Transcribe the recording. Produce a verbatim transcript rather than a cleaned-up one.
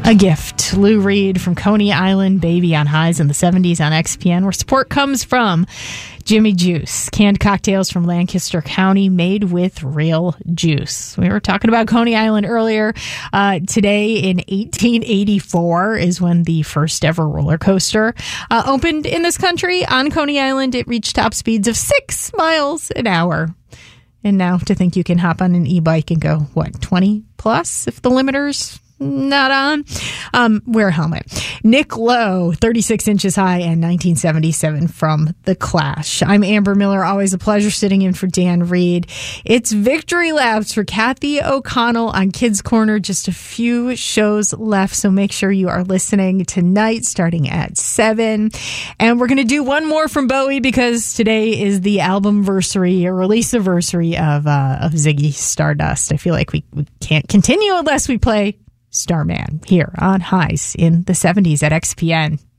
A Gift, Lou Reed from Coney Island, Baby on Highs in the seventies on X P N, where support comes from Jimmy Juice, canned cocktails from Lancaster County made with real juice. We were talking about Coney Island earlier. Uh, today in eighteen eighty-four is when the first ever roller coaster uh, opened in this country. On Coney Island, it reached top speeds of six miles an hour. And now to think you can hop on an e-bike and go, what, twenty plus if the limiter's not on? Um, wear a helmet. Nick Lowe, thirty-six inches high, and nineteen seventy-seven from The Clash. I'm Amber Miller. Always a pleasure sitting in for Dan Reed. It's victory laps for Kathy O'Connell on Kids Corner. Just a few shows left, so make sure you are listening tonight starting at seven. And we're going to do one more from Bowie because today is the album-versary, or release anniversary of, uh, of Ziggy Stardust. I feel like we, we can't continue unless we play Starman here on Highs in the seventies at X P N.